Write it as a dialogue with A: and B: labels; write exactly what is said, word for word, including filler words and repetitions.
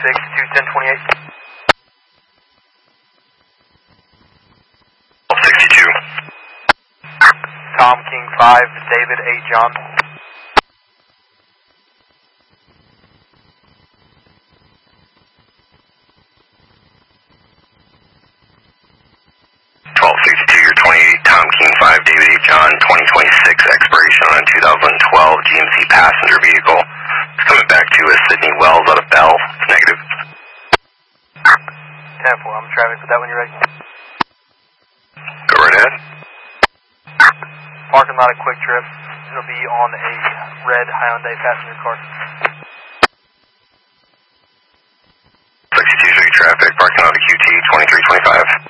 A: six two ten twenty-eight.
B: sixty-two.
A: Tom King five, David eight John.
B: twelve sixty-two, you're twenty-eight, Tom King five, David eight John, twenty twenty-six, expiration on a two thousand twelve G M C passenger vehicle. It's coming back to a Sydney Wells out of Bell. It's negative.
A: ten four, I'm Travis with that when you're ready.
B: Go right ahead.
A: Parking lot at Quick Trip. It'll be on a red Hyundai passenger car.
B: sixty-two, traffic, parking lot at Q T, twenty-three twenty-five.